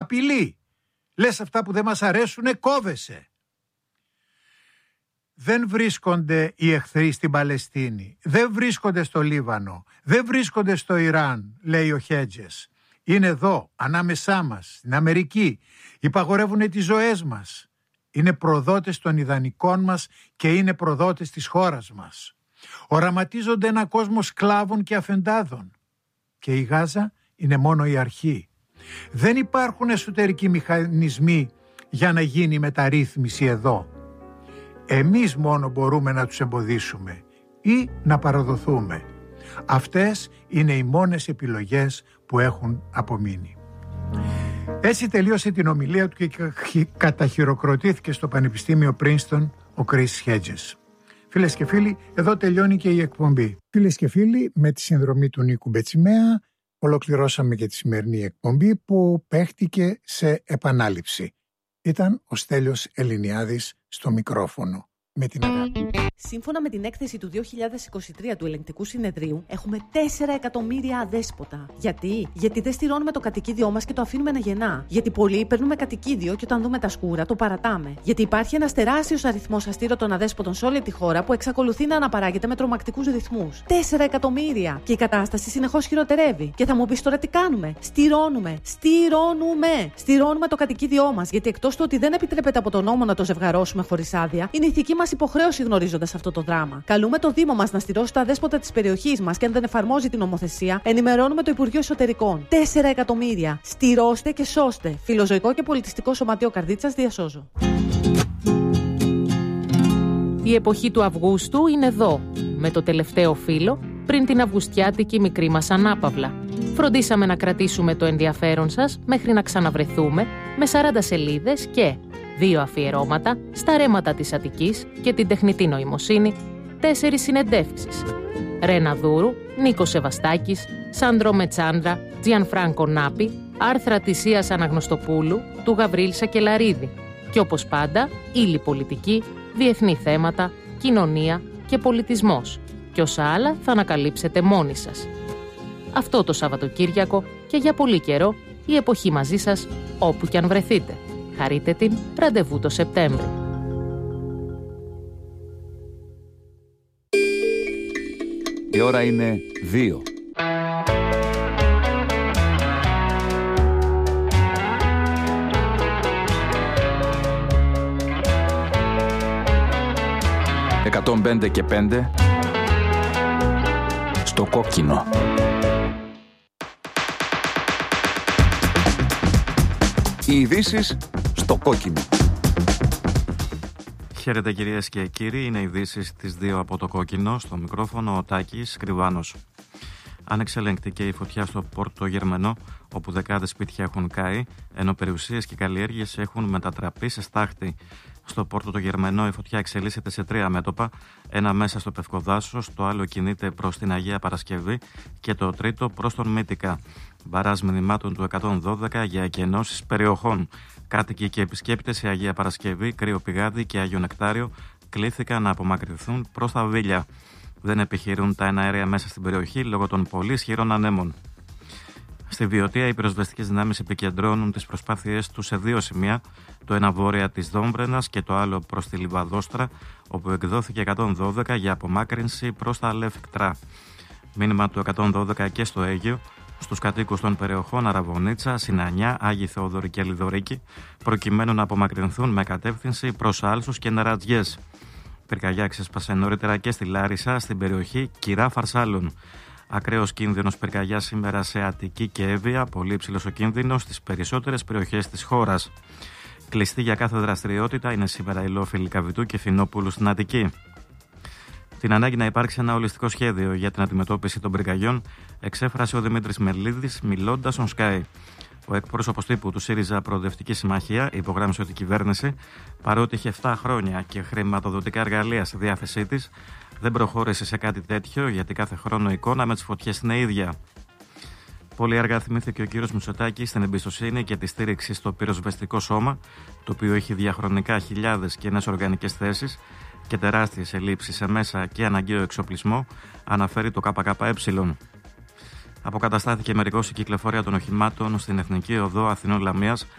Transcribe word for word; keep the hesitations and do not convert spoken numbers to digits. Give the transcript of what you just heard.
απειλεί. Λες αυτά που δεν μας αρέσουνε, κόβεσαι. Δεν βρίσκονται οι εχθροί στην Παλαιστίνη, δεν βρίσκονται στο Λίβανο, δεν βρίσκονται στο Ιράν, λέει ο Χέτζες. Είναι εδώ, ανάμεσά μας, στην Αμερική. Υπαγορεύουν τις ζωές μας. Είναι προδότες των ιδανικών μας και είναι προδότες της χώρας μας. Οραματίζονται ένα κόσμο σκλάβων και αφεντάδων. Και η Γάζα είναι μόνο η αρχή. Δεν υπάρχουν εσωτερικοί μηχανισμοί για να γίνει μεταρρύθμιση εδώ. Εμείς μόνο μπορούμε να τους εμποδίσουμε ή να παραδοθούμε. Αυτές είναι οι μόνες επιλογές που έχουν απομείνει. Έτσι τελείωσε την ομιλία του και καταχειροκροτήθηκε στο Πανεπιστήμιο Πρίνστον ο Chris Hedges. Φίλες και φίλοι, εδώ τελειώνει και η εκπομπή. Φίλες και φίλοι, με τη συνδρομή του Νίκου Μπετσιμέα ολοκληρώσαμε και τη σημερινή εκπομπή που παίχτηκε σε επανάληψη. Ήταν ο Στέλιος Ελληνιάδης στο μικρόφωνο. Με την αγάπη. Σύμφωνα με την έκθεση του δύο χιλιάδες είκοσι τρία του Ελεγκτικού Συνεδρίου, έχουμε τέσσερα εκατομμύρια αδέσποτα. Γιατί? Γιατί δεν στηρώνουμε το κατοικίδιό μας και το αφήνουμε να γεννά. Γιατί πολλοί παίρνουμε κατοικίδιο και όταν δούμε τα σκούρα το παρατάμε. Γιατί υπάρχει ένας τεράστιος αριθμός αστήρωτων αδέσποτων σε όλη τη χώρα που εξακολουθεί να αναπαράγεται με τρομακτικούς ρυθμούς. τέσσερα εκατομμύρια! Και η κατάσταση συνεχώς χειροτερεύει. Και θα μου πεις τώρα τι κάνουμε? Στηρώνουμε! Στηρώνουμε! Στηρώνουμε το κατοικίδιό μας. Γιατί εκτός του ότι δεν επιτρέπεται από τον νόμο να το ζευγαρώσουμε χωρίς άδεια, είναι ηθική μας υποχρέωση γνωρίζοντας αυτό το δράμα. Καλούμε το Δήμο μας να στηρώσει τα δέσποτα της περιοχής μας και αν δεν εφαρμόζει την νομοθεσία, ενημερώνουμε το Υπουργείο Εσωτερικών. τέσσερα εκατομμύρια. Στηρώστε και σώστε. Φιλοζωικό και πολιτιστικό σωματείο Καρδίτσας διασώζω. Η εποχή του Αυγούστου είναι εδώ, με το τελευταίο φύλλο πριν την αυγουστιάτικη μικρή μας ανάπαυλα. Φροντίσαμε να κρατήσουμε το ενδιαφέρον σας μέχρι να ξαναβρεθούμε με σαράντα σελίδες και δύο αφιερώματα στα ρέματα της Αττικής και την τεχνητή νοημοσύνη, τέσσερις συνεντεύξεις. Ρένα Δούρου, Νίκος Σεβαστάκης, Σάντρο Μετσάντρα, Τζιανφράνκο Νάπη, άρθρα της Ίας Αναγνωστοπούλου, του Γαβρίλ Σακελαρίδη και όπως πάντα, ύλη πολιτική, διεθνή θέματα, κοινωνία και πολιτισμός και όσα άλλα θα ανακαλύψετε μόνοι σας. Αυτό το Σαββατοκύριακο και για πολύ καιρό η εποχή μαζί σας όπου κι αν βρεθείτε. Χαρείτε την, ραντεβού το Σεπτέμβρη. Η ώρα είναι δύο. εκατόν πέντε και πέντε στο κόκκινο. Οι ειδήσεις στο κόκκινο. Χαίρετε κυρίες και κύριοι, είναι ειδήσεις της δύο από το κόκκινο. Στο μικρόφωνο ο Τάκης Κρυβάνος. Ανεξελεγκτική η φωτιά στο Πόρτο Γερμανό, όπου δεκάδες σπίτια έχουν καεί, ενώ περιουσίες και καλλιέργειες έχουν μετατραπεί σε στάχτη. Στο Πόρτο το Γερμανό η φωτιά εξελίσσεται σε τρία μέτωπα, ένα μέσα στο Πευκοδάσος, το άλλο κινείται προς την Αγία Παρασκευή και το τρίτο προς τον Μύτικα. Μπαράζ μηνυμάτων του εκατόν δώδεκα για εκενώσεις περιοχών. Κάτοικοι και επισκέπτες σε Αγία Παρασκευή, Κρύο Πηγάδι και Άγιο Νεκτάριο κλήθηκαν να απομακρυνθούν προς τα Βίλια. Δεν επιχειρούν τα εναέρια μέσα στην περιοχή λόγω των πολύ ισχυρών ανέμων. Στη Βιωτία, οι πυροσβεστικές δυνάμεις επικεντρώνουν τις προσπάθειές τους σε δύο σημεία, το ένα βόρεια της Δόμβρενας και το άλλο προς τη Λιβαδόστρα, όπου εκδόθηκε εκατόν δώδεκα για απομάκρυνση προς τα Λεύκτρα. Μήνυμα του εκατόν δώδεκα και στο Αίγιο, στους κατοίκους των περιοχών Αραβωνίτσα, Συνανιά, Άγιοι Θεόδωρη και Λιδωρίκη, προκειμένου να απομακρυνθούν με κατεύθυνση προς Άλσους και Νερατζιές. Πυρκαγιά ξέσπασε νωρίτερα και στη Λάρισα, στην περιοχή Κυρά Φαρσάλων. Ακραίος κίνδυνος πυρκαγιά σήμερα σε Αττική και Εύβοια, πολύ υψηλός ο κίνδυνος στις περισσότερες περιοχές της χώρας. Κλειστή για κάθε δραστηριότητα είναι σήμερα η Λόφη Λυκαβητού και Φινόπουλου στην Αττική. Την ανάγκη να υπάρξει ένα ολιστικό σχέδιο για την αντιμετώπιση των πυρκαγιών εξέφρασε ο Δημήτρης Μελίδης μιλώντας on Sky. Ο εκπρόσωπος τύπου του ΣΥΡΙΖΑ Προοδευτική Συμμαχία υπογράμμισε ότι η κυβέρνηση, παρότι είχε επτά χρόνια και χρηματοδοτικά εργαλεία στη διάθεσή της, δεν προχώρησε σε κάτι τέτοιο γιατί κάθε χρόνο η εικόνα με τις φωτιές είναι ίδια. Πολύ αργά θυμήθηκε ο κύριος Μητσοτάκης στην εμπιστοσύνη και τη στήριξη στο πυροσβεστικό σώμα, το οποίο έχει διαχρονικά χιλιάδες κενές οργανικές θέσεις και τεράστιες ελλείψεις σε μέσα και αναγκαίο εξοπλισμό, αναφέρει το ΚΚΕ. Αποκαταστάθηκε μερικώς η κυκλοφορία των οχημάτων στην Εθνική Οδό Αθηνών Λαμίας